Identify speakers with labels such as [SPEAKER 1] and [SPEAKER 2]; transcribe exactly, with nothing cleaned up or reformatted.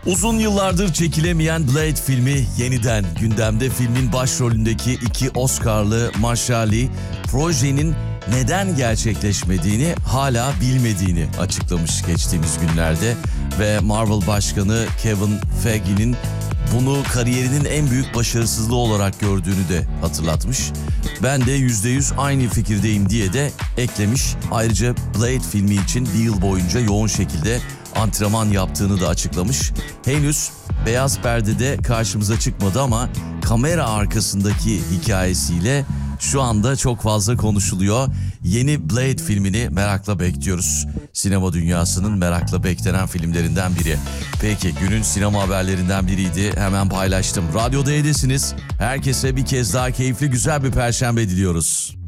[SPEAKER 1] Uzun yıllardır çekilemeyen Blade filmi yeniden gündemde. Filmin başrolündeki iki Oscar'lı Mahershala projenin neden gerçekleşmediğini hala bilmediğini açıklamış geçtiğimiz günlerde ve Marvel Başkanı Kevin Feige'nin bunu kariyerinin en büyük başarısızlığı olarak gördüğünü de hatırlatmış. Ben de yüzde yüz aynı fikirdeyim diye de eklemiş. Ayrıca Blade filmi için bir yıl boyunca yoğun şekilde antrenman yaptığını da açıklamış. Henüz beyaz perdede karşımıza çıkmadı ama kamera arkasındaki hikayesiyle şu anda çok fazla konuşuluyor. Yeni Blade filmini merakla bekliyoruz. Sinema dünyasının merakla beklenen filmlerinden biri. Peki günün sinema haberlerinden biriydi. Hemen paylaştım. Radyo D'desiniz. Herkese bir kez daha keyifli güzel bir perşembe diliyoruz.